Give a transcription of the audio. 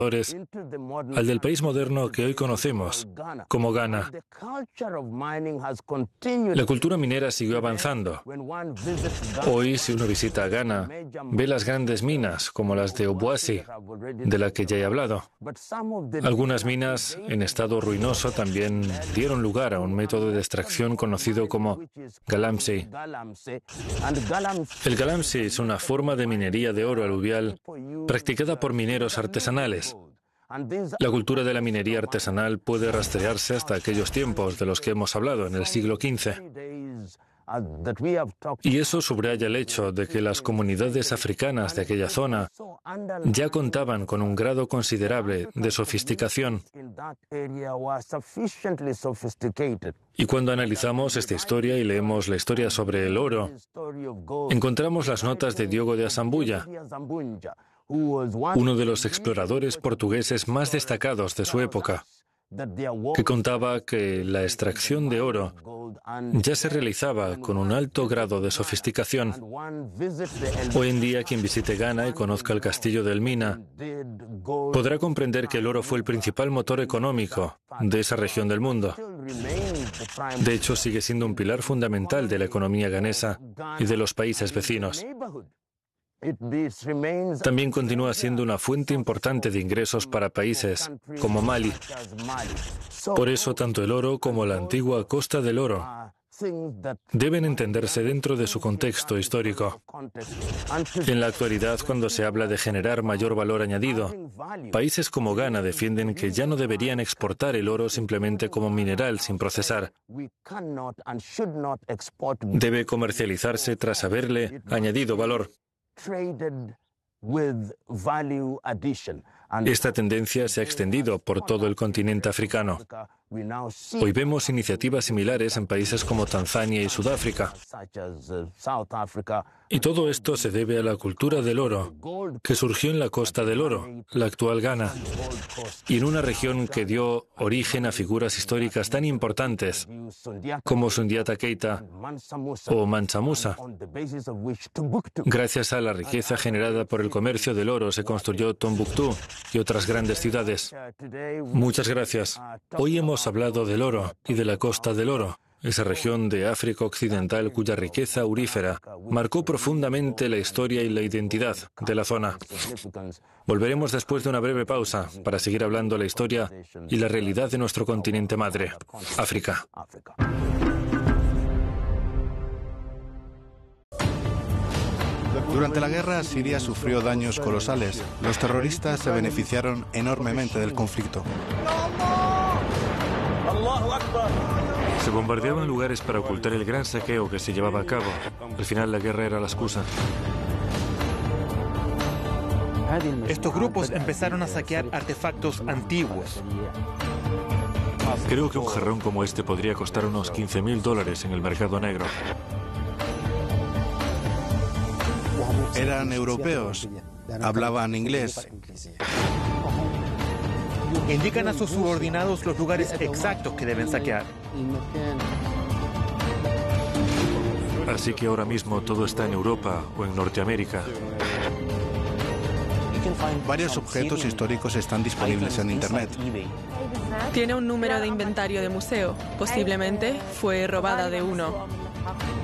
al del país moderno que hoy conocemos como Ghana. La cultura minera siguió avanzando. Hoy, si uno visita Ghana, ve las grandes minas como las de Obuasi, de la que ya he hablado. Algunas minas en estado ruinoso también dieron lugar a un método de extracción conocido como galamsey. El galamsey es una forma de minería de oro aluvial practicada por mineros artesanales. La cultura de la minería artesanal puede rastrearse hasta aquellos tiempos de los que hemos hablado, en el siglo XV. Y eso subraya el hecho de que las comunidades africanas de aquella zona ya contaban con un grado considerable de sofisticación. Y cuando analizamos esta historia y leemos la historia sobre el oro, encontramos las notas de Diogo de Asambuja, uno de los exploradores portugueses más destacados de su época, que contaba que la extracción de oro ya se realizaba con un alto grado de sofisticación. Hoy en día, quien visite Ghana y conozca el castillo del Mina podrá comprender que el oro fue el principal motor económico de esa región del mundo. De hecho, sigue siendo un pilar fundamental de la economía ghanesa y de los países vecinos. También continúa siendo una fuente importante de ingresos para países como Mali. Por eso, tanto el oro como la antigua Costa del Oro deben entenderse dentro de su contexto histórico. En la actualidad, cuando se habla de generar mayor valor añadido, países como Ghana defienden que ya no deberían exportar el oro simplemente como mineral sin procesar. Debe comercializarse tras haberle añadido valor. Esta tendencia se ha extendido por todo el continente africano. Hoy vemos iniciativas similares en países como Tanzania y Sudáfrica. Y todo esto se debe a la cultura del oro, que surgió en la Costa del Oro, la actual Ghana, y en una región que dio origen a figuras históricas tan importantes como Sundiata Keita o Mansa Musa. Gracias a la riqueza generada por el comercio del oro se construyó Tombuctú y otras grandes ciudades. Muchas gracias. Hoy hemos hablado del oro y de la Costa del Oro, esa región de África Occidental cuya riqueza aurífera marcó profundamente la historia y la identidad de la zona. Volveremos después de una breve pausa para seguir hablando de la historia y la realidad de nuestro continente madre, África. Durante la guerra, Siria sufrió daños colosales. Los terroristas se beneficiaron enormemente del conflicto. Se bombardeaban lugares para ocultar el gran saqueo que se llevaba a cabo. Al final, la guerra era la excusa. Estos grupos empezaron a saquear artefactos antiguos. Creo que un jarrón como este podría costar unos $15.000 en el mercado negro. Eran europeos, hablaban inglés. Indican a sus subordinados los lugares exactos que deben saquear. Así que ahora mismo todo está en Europa o en Norteamérica. Varios objetos históricos están disponibles en Internet. Tiene un número de inventario de museo. Posiblemente fue robada de uno.